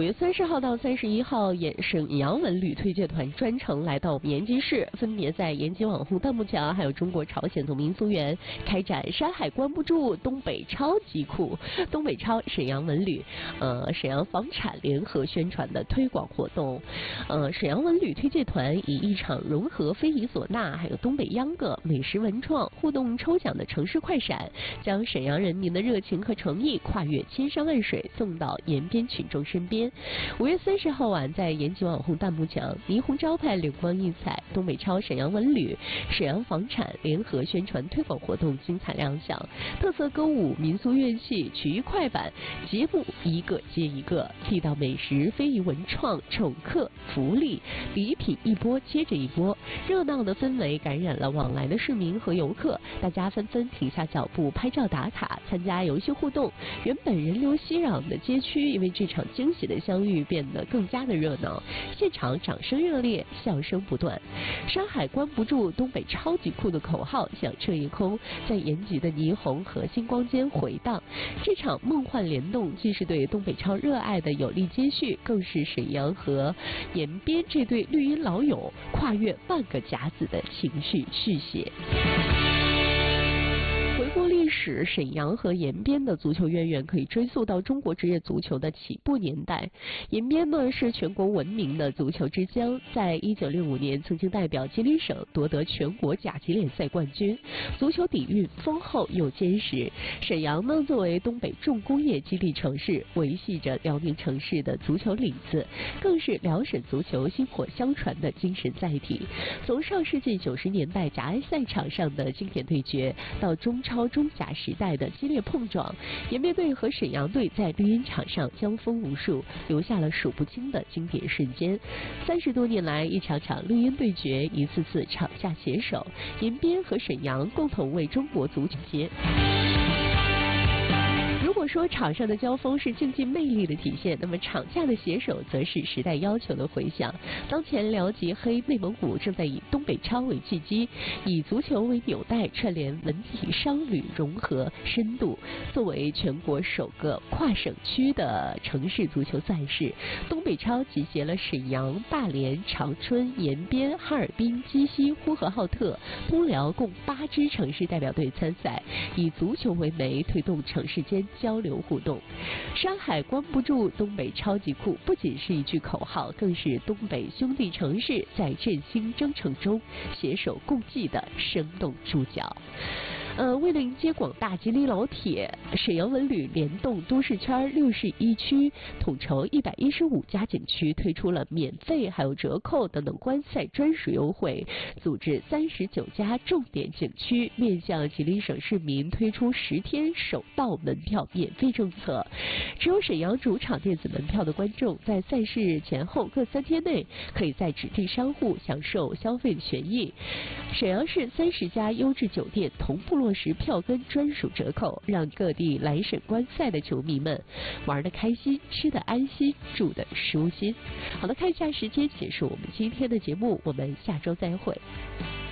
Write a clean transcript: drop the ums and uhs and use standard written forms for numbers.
月30号到31号，沈阳文旅推介团专程来到我们延吉市，分别在延吉网红弹幕墙还有中国朝鲜族民俗园开展山海关不住东北超级酷、东北超沈阳文旅沈阳房产联合宣传的推广活动。沈阳文旅推介团以一场融合非遗唢呐还有东北秧歌、美食文创互动抽奖的城市快闪，将沈阳人民的热情和诚意跨越千山万水送到延边群众身边。5月30号晚，在延吉网红弹幕墙，霓虹招牌流光溢彩，东北超沈阳文旅、沈阳房产联合宣传推广活动精彩亮相，特色歌舞、民俗乐器、曲艺快板节目一个接一个，地道美食、非遗文创、宠客福利礼品一波接着一波，热闹的氛围感染了往来的市民和游客，大家纷纷停下脚步拍照打卡，参加游戏互动。原本人流熙攘的街区，因为这场惊喜的相遇变得更加的热闹，现场掌声热烈，笑声不断。山海关不住东北超级酷的口号响彻夜空，在延吉的霓虹和星光间回荡。这场梦幻联动既是对东北超热爱的有力接续，更是沈阳和延边这对绿茵老友跨越万个甲子的情绪续写。回顾历史，沈阳和延边的足球渊源可以追溯到中国职业足球的起步年代。延边呢是全国闻名的足球之乡，在1965年曾经代表吉林省夺得全国甲级联赛冠军，足球底蕴丰厚又坚实。沈阳呢作为东北重工业基地城市，维系着辽宁城市的足球里子，更是辽沈足球薪火相传的精神载体。从上世纪90年代甲 A 赛场上的经典对决，到中超中甲时代的激烈碰撞，延边队和沈阳队在绿茵场上交锋无数，留下了数不清的经典瞬间。30多年来，一场场绿茵对决，一次次场下携手，延边和沈阳共同为中国足球接。如果说场上的交锋是竞技魅力的体现，那么场下的携手则是时代要求的回响。当前辽吉黑内蒙古正在以东北超为契机，以足球为纽带，串联文体商旅融合深度。作为全国首个跨省区的城市足球赛事，东北超集结了沈阳、大连、长春、延边、哈尔滨、鸡西、呼和浩特、通辽共8支城市代表队参赛，以足球为媒，推动城市间交流互动。山海关不住东北超级酷不仅是一句口号，更是东北兄弟城市在振兴征程中携手共济的生动注脚。为了迎接广大吉林老铁，沈阳文旅联动都市圈61区，统筹115家景区，推出了免费还有折扣等等观赛专属优惠，组织39家重点景区，面向吉林省市民推出10天首到门票免费政策。只有沈阳主场电子门票的观众，在赛事前后各3天内，可以在指定商户享受消费权益。沈阳市30家优质酒店同步落实票根专属折扣，让各地来省观赛的球迷们玩得开心，吃得安心，住得舒心。好的，看一下时间，结束我们今天的节目，我们下周再会。